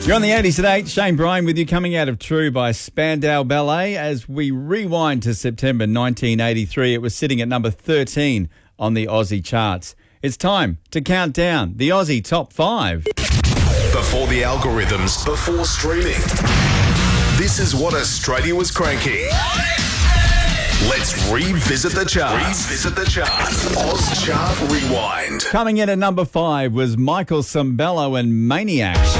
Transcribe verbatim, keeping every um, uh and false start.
You're on the eighties at eight. Shane Bryan with you, coming out of True by Spandau Ballet. As we rewind to September nineteen eighty-three, it was sitting at number thirteen on the Aussie charts. It's time to count down the Aussie top five. Before the algorithms, before streaming. This is what Australia was cranking. Let's revisit the charts. Revisit the charts. Oz Chart Rewind. Coming in at number five was Michael Sembello and Maniac.